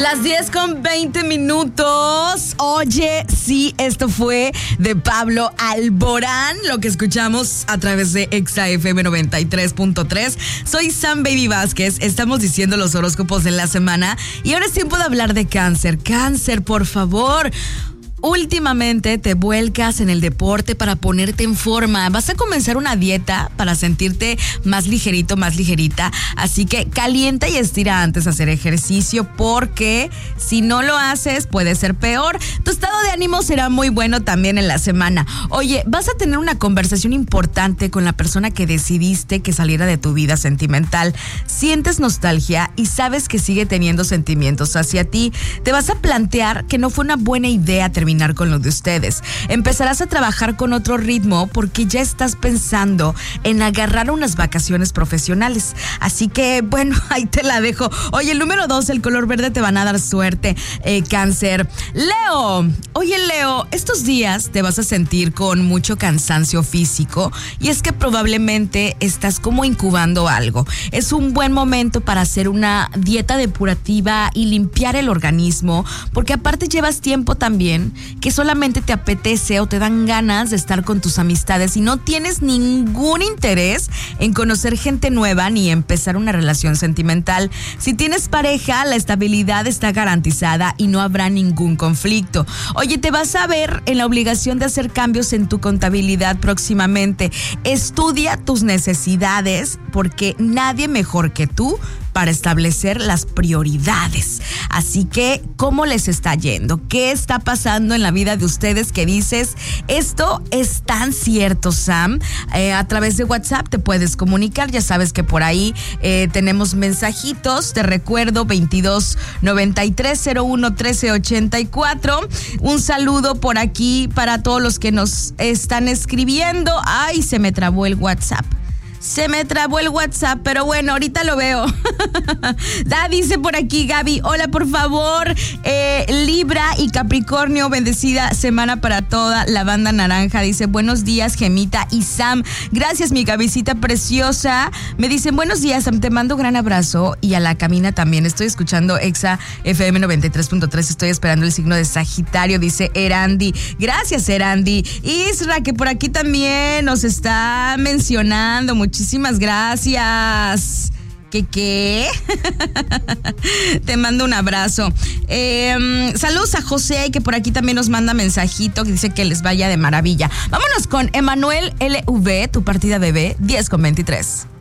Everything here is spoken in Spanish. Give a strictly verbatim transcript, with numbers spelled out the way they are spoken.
Las diez con veinte minutos. Oye, sí, esto fue de Pablo Alborán, lo que escuchamos a través de Exa F M noventa y tres punto tres. Soy Sam Baby Vázquez, estamos diciendo los horóscopos de la semana y ahora es tiempo de hablar de cáncer. Cáncer, por favor. Últimamente te vuelcas en el deporte para ponerte en forma. Vas a comenzar una dieta para sentirte más ligerito, más ligerita. Así que calienta y estira antes de hacer ejercicio, porque si no lo haces puede ser peor. Tu estado de ánimo será muy bueno también en la semana. Oye, vas a tener una conversación importante con la persona que decidiste que saliera de tu vida sentimental. Sientes nostalgia y sabes que sigue teniendo sentimientos hacia ti. Te vas a plantear que no fue una buena idea terminar con lo de ustedes. Empezarás a trabajar con otro ritmo porque ya estás pensando en agarrar unas vacaciones profesionales. Así que, bueno, ahí te la dejo. Oye, el número dos, el color verde te van a dar suerte, eh, Cáncer. Leo, oye, Leo, estos días te vas a sentir con mucho cansancio físico y es que probablemente estás como incubando algo. Es un buen momento para hacer una dieta depurativa y limpiar el organismo, porque aparte llevas tiempo también que solamente te apetece o te dan ganas de estar con tus amistades y no tienes ningún interés en conocer gente nueva ni empezar una relación sentimental. Si tienes pareja, la estabilidad está garantizada y no habrá ningún conflicto. Oye, te vas a ver en la obligación de hacer cambios en tu contabilidad próximamente. Estudia tus necesidades, porque nadie mejor que tú para establecer las prioridades. Así que, ¿cómo les está yendo? ¿Qué está pasando en la vida de ustedes que dices, esto es tan cierto, Sam? Eh, a través de WhatsApp te puedes comunicar. Ya sabes que por ahí eh, tenemos mensajitos. Te recuerdo, veintidós noventa y tres cero uno trece ochenta y cuatro. Un saludo por aquí para todos los que nos están escribiendo. Ay, se me trabó el WhatsApp. Se me trabó el WhatsApp, pero bueno, ahorita lo veo. Da, dice por aquí Gaby, hola, por favor, eh, Libra y Capricornio, bendecida semana para toda la banda naranja. Dice, buenos días, Gemita y Sam. Gracias, mi Gabycita preciosa. Me dicen, buenos días, Sam, te mando un gran abrazo. Y a la Camina también. Estoy escuchando Exa F M noventa y tres punto tres. Estoy esperando el signo de Sagitario, dice Erandi. Gracias, Erandi. Isra, que por aquí también nos está mencionando. Muchísimas gracias. ¿Qué qué? Te mando un abrazo. Eh, saludos a José, que por aquí también nos manda mensajito que dice que les vaya de maravilla. Vámonos con Emanuel L V, tu partida bebé, diez con veintitrés.